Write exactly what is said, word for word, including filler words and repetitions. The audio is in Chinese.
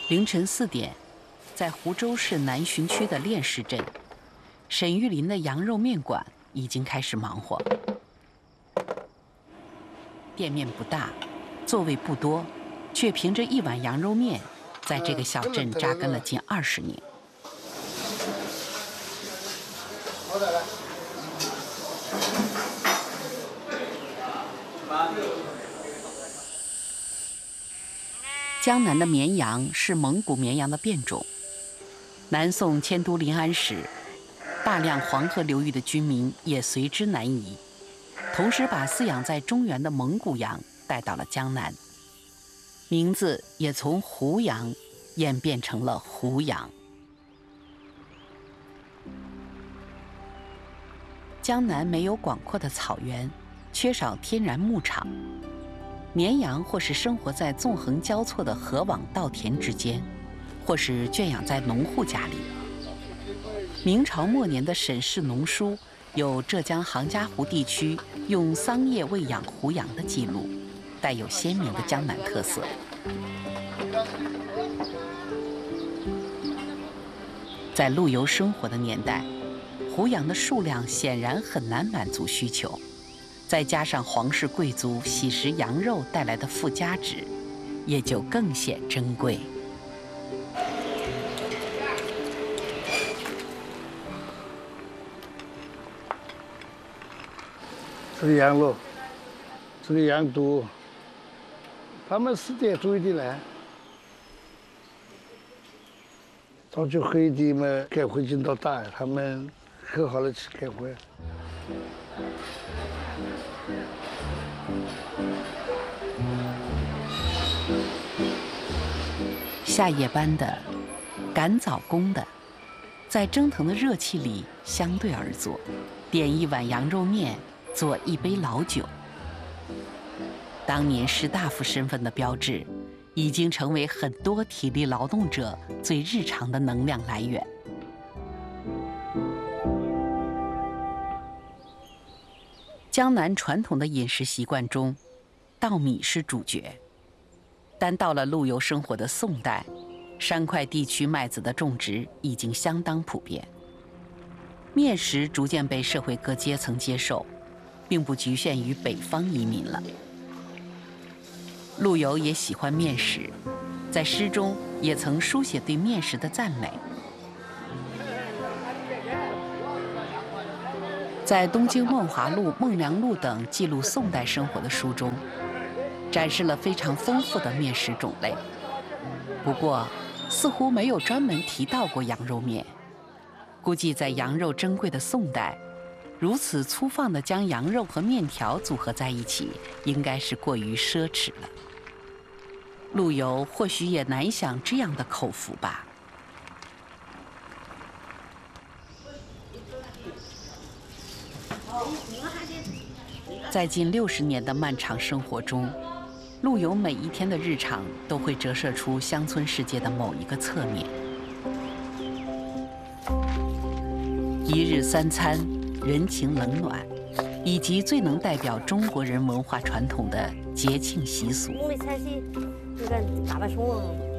凌晨四点，在湖州市南浔区的练市镇，沈玉林的羊肉面馆已经开始忙活。店面不大，座位不多，却凭着一碗羊肉面，在这个小镇扎根了近二十年。好的，来。江南的绵羊是蒙古绵羊的变种。南宋迁都临安时，大量黄河流域的居民也随之南移，同时把饲养在中原的蒙古羊带到了江南，名字也从胡羊演变成了胡羊。江南没有广阔的草原，缺少天然牧场，绵羊或是生活在纵横交错的河网稻田之间，或是圈养在农户家里。明朝末年的沈氏农书有浙江杭嘉湖地区用桑叶喂养胡羊的记录，带有鲜明的江南特色。在陆游生活的年代，胡羊的数量显然很难满足需求，再加上皇室贵族喜食羊肉带来的附加值，也就更显珍贵。 这个羊肉，这个羊肚，他们四点钟一定来，早就黑地嘛，开会进到大，他们很好的去开会。 下夜班的，赶早工的，在蒸腾的热气里相对而坐，点一碗羊肉面，做一杯老酒。当年士大夫身份的标志，已经成为很多体力劳动者最日常的能量来源。江南传统的饮食习惯中，稻米是主角，但到了陆游生活的宋代，山块地区麦子的种植已经相当普遍，面食逐渐被社会各阶层接受，并不局限于北方移民了。陆游也喜欢面食，在诗中也曾书写对面食的赞美。在《东京梦华录》《梦良录》等记录宋代生活的书中，展示了非常丰富的面食种类。不过，似乎没有专门提到过羊肉面。估计在羊肉珍贵的宋代，如此粗放地将羊肉和面条组合在一起，应该是过于奢侈了。陆游或许也难享这样的口福吧。在近六十年的漫长生活中，陆游每一天的日常都会折射出乡村世界的某一个侧面。一日三餐，人情冷暖，以及最能代表中国人文化传统的节庆习俗。